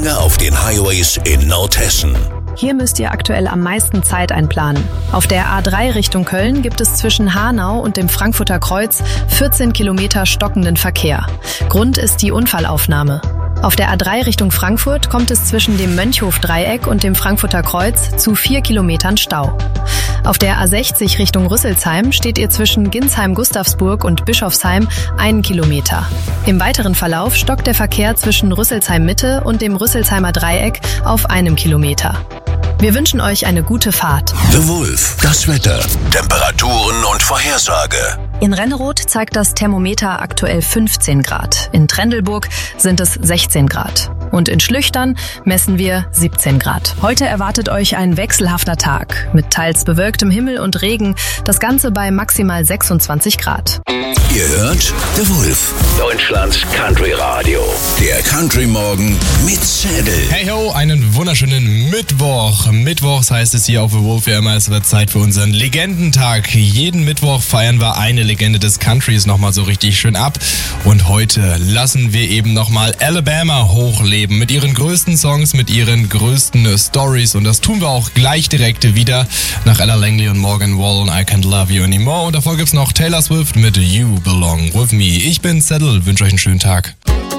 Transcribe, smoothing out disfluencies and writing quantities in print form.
lange auf den Highways in Nordhessen. Hier müsst ihr aktuell am meisten Zeit einplanen. Auf der A3 Richtung Köln gibt es zwischen Hanau und dem Frankfurter Kreuz 14 Kilometer stockenden Verkehr. Grund ist die Unfallaufnahme. Auf der A3 Richtung Frankfurt kommt es zwischen dem Mönchhof-Dreieck und dem Frankfurter Kreuz zu 4 Kilometern Stau. Auf der A60 Richtung Rüsselsheim steht ihr zwischen Ginsheim-Gustavsburg und Bischofsheim 1 Kilometer. Im weiteren Verlauf stockt der Verkehr zwischen Rüsselsheim-Mitte und dem Rüsselsheimer Dreieck auf 1 Kilometer. Wir wünschen euch eine gute Fahrt. The Wolf, das Wetter, Temperaturen und Vorhersage. In Renneroth zeigt das Thermometer aktuell 15 Grad. In Trendelburg sind es 16 Grad. Und in Schlüchtern messen wir 17 Grad. Heute erwartet euch ein wechselhafter Tag mit teils bewölktem Himmel und Regen. Das Ganze bei maximal 26 Grad. Ihr hört The Wolf, Deutschlands Country Radio. Der Country Morgen mit Zettel. Hey ho, einen wunderschönen Mittwoch. Mittwochs heißt es hier auf The Wolf ja immer, es wird Zeit für unseren Legendentag. Jeden Mittwoch feiern wir eine Legende des Countries nochmal so richtig schön ab. Und heute lassen wir eben nochmal Alabama hochleben mit ihren größten Songs, mit ihren größten Stories. Und das tun wir auch gleich direkt wieder nach Ella Langley und Morgan Wallen, I Can't Love You Anymore. Und davor gibt's noch Taylor Swift mit You Belong With Me. Ich bin Zettel, wünsche euch einen schönen Tag.